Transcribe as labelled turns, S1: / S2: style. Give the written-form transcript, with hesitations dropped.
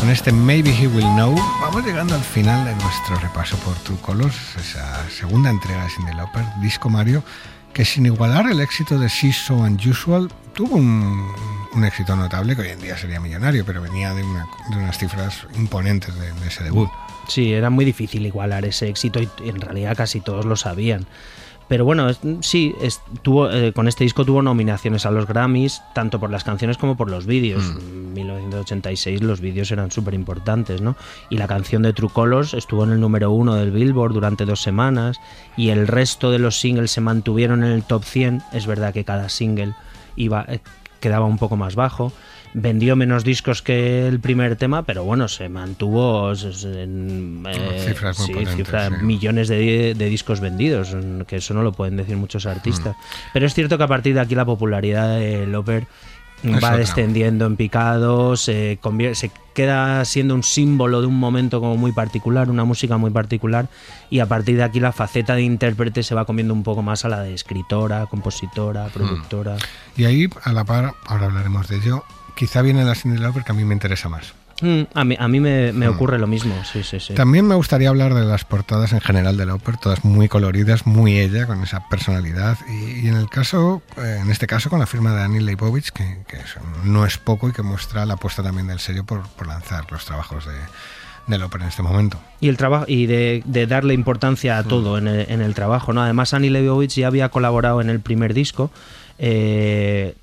S1: Con este Maybe He Will Know vamos llegando al final de nuestro repaso por True Colors, esa segunda entrega de Cyndi Lauper, disco Mario, que sin igualar el éxito de She's So Unusual tuvo un éxito notable que hoy en día sería millonario, pero venía de unas cifras imponentes de ese debut.
S2: Sí, era muy difícil igualar ese éxito y en realidad casi todos lo sabían. Pero bueno, sí, con este disco tuvo nominaciones a los Grammys, tanto por las canciones como por los vídeos. En 1986 los vídeos eran súper importantes, ¿no? Y la canción de True Colors estuvo en el número 1 del Billboard durante 2 semanas y el resto de los singles se mantuvieron en el top 100. Es verdad que cada single quedaba un poco más bajo. Vendió menos discos que el primer tema, pero bueno, se mantuvo en
S1: cifras muy potentes, sí.
S2: Millones de discos vendidos, que eso no lo pueden decir muchos artistas. Pero es cierto que a partir de aquí la popularidad de Lauper va descendiendo en picado, se queda siendo un símbolo de un momento como muy particular, una música muy particular, y a partir de aquí la faceta de intérprete se va comiendo un poco más a la de escritora, compositora, productora.
S1: Y ahí, a la par, ahora hablaremos de ello, quizá viene la Cyndi Lauper que a mí me interesa más.
S2: A mí me ocurre lo mismo, sí.
S1: También me gustaría hablar de las portadas en general de Lauper, todas muy coloridas, muy ella, con esa personalidad. Y en este caso, con la firma de Annie Leibovitz, que no es poco y que muestra la apuesta también del sello por lanzar los trabajos de Lauper en este momento.
S2: Y el trabajo y de darle importancia a todo en el trabajo, ¿no? Además, Annie Leibovitz ya había colaborado en el primer disco.